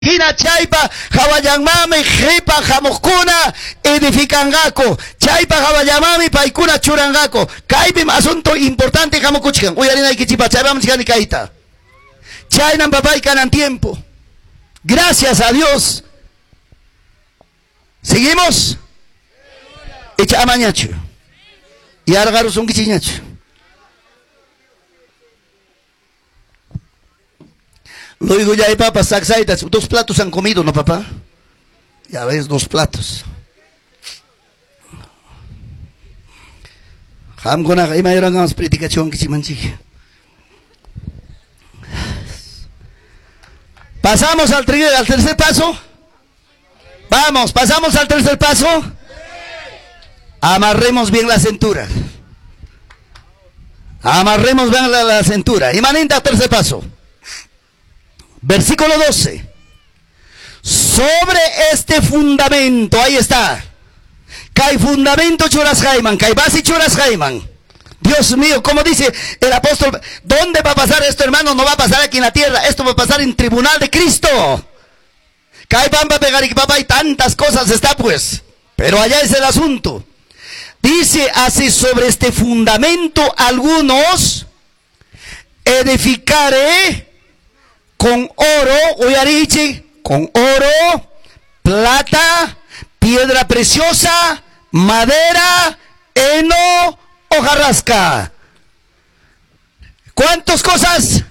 Hina chaypa hawayanmami hipa hamuqkuna edificangako. Chaypa hawayamami paykuna churangako. Kaypim asunto importante hamukuchkan. Uyarinaykichipa chaypam chikani kayta. Chaynan papay kanan tiempo. Gracias a Dios. ¿Seguimos? Echa amañacho. Y argaros un kichiñacho. Lo digo ya, papá, saxaitas, 2 platos han comido, ¿no, papá? Ya ves, 2 platos. Hamgona, y mayor hagamos predicación que chimanchi. Pasamos al tercer paso. Vamos, pasamos al tercer paso. Amarremos bien la cintura. Amarremos bien la cintura. Imanenta, tercer paso. Versículo 12. Sobre este fundamento, ahí está. Kai fundamento churas jaiman, kai base churas jaiman. Dios mío, como dice el apóstol, ¿dónde va a pasar esto, hermano? No va a pasar aquí en la tierra, esto va a pasar en tribunal de Cristo. Kai van a pegar y papá y tantas cosas está pues. Pero allá es el asunto. Dice así, sobre este fundamento algunos edificaré con oro, oyarichi, con oro, plata, piedra preciosa, madera, heno, hojarasca. ¿Cuántas cosas?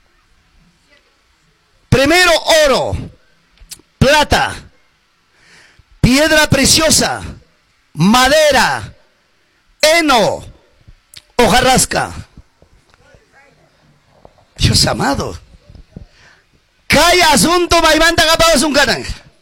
Primero oro, plata, piedra preciosa, madera, heno, hojarasca. Dios amado. Hay asunto maimanta capados un canal.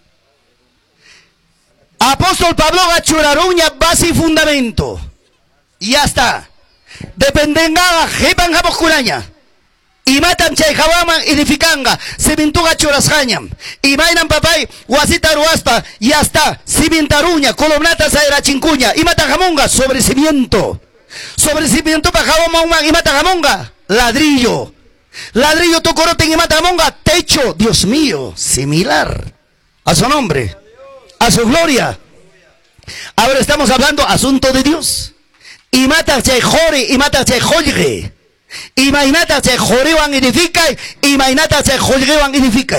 Apóstol Pablo gachuraruña base y fundamento. Y ya está. Dependenga jepan japocuraña. Y matan chay jawaman edificanga. Cementuga churasjañam. Y mainan papay guasita ruaspa. Y ya está. Cimientaruña. Columnata saera chincuña. Y matan jamonga. Sobre cimiento. Sobre cimiento pa jawaman y matan jamonga. Ladrillo. Ladrillo tocorote y matamonga, techo, Dios mío, similar a su nombre, a su gloria. Ahora estamos hablando asunto de Dios. Y mata che jore, y mata che jolge. Y mainata che jorewan edifica, y mainata che jolgewan edifica.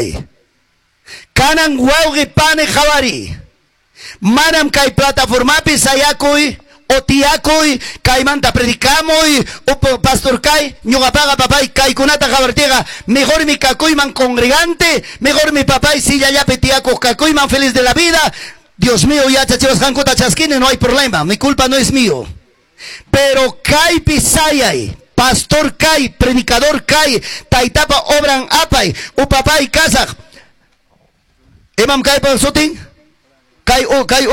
Canan guauge pane javari. Manam kai plataformapi sayakoy. Otiakoy, caimanta predicamos, o pastor kai, ñogapaga papay, kai kunata jabartega, mejor mi cacoyman congregante, mejor mi papay, si ya petiaco, cacoyman feliz de la vida. Dios mío, ya chachivas jancota chasquine, no hay problema, mi culpa no es mío. Pero kai pisayay, pastor kai, predicador kai, taitapa obran apay, o papay casa. Emam kai pa soting? Kai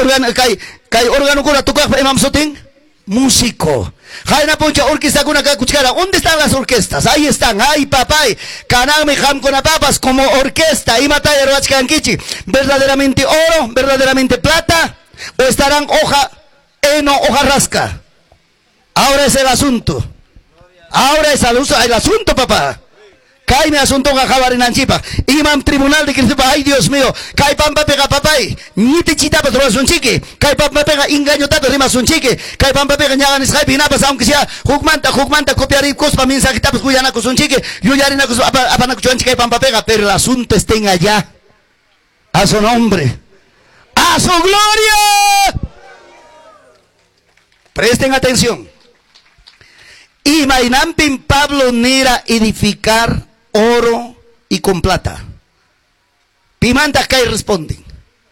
órgano cura toca emam soting, músico. Jaina poncha orquesta con una cuchara. ¿Dónde están las orquestas? Ahí están. Ay papay, caname jam con papas como orquesta. Y mata de roachkankichi. Verdaderamente oro, verdaderamente plata, o estarán heno, hojarasca. Ahora es el asunto. Ahora es el asunto, papá. Caime asunto gajabar en Anchipa. Imam tribunal de Cristo. Ay Dios mío. Cai pampa pega papay. Ni te chita para trobar un chique. Cai pampa pega engaño tato rimas un chique. Cai pampa pega ñagan Skype y napas aunque sea jugmanta copiar y cospa mensaje tapas cuyana con un chique. Yo ya harina con apanacuchuan chica y pampa pega. Pero el asunto está en allá. A su nombre. A su gloria. Presten atención. Y Mainampin Pablo Nera edificar oro y con plata. Pimanta Kai responden.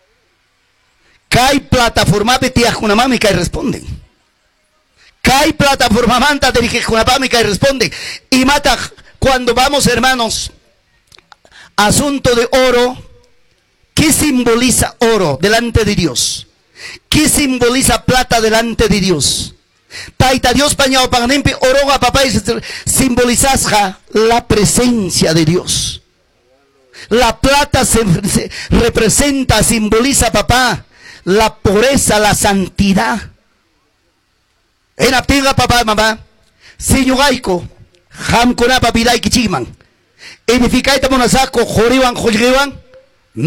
Kai plataforma petias con mami Kai responden. Kai plataforma manta dirige con mami Kai responden. Y mata cuando vamos, hermanos, asunto de oro. ¿Qué simboliza oro delante de Dios? ¿Qué simboliza plata delante de Dios? Taita Dios pañao pagnempe oroga papá simbolizasja la presencia de Dios. La plata se representa, simboliza papá la pureza, la santidad. En la pinga papá mamá, siñugaico, ham con apa pidai kichiman. Edificaita monasako, joriwan, jolgewan.